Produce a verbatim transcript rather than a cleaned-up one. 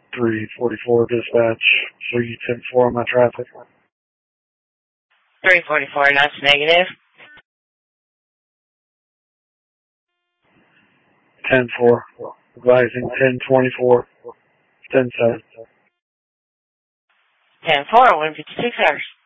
three forty-four dispatch, three ten four on my traffic. three forty-four, that's negative. ten four, advising ten twenty-four, ten seven. ten four, one fifty-six hours.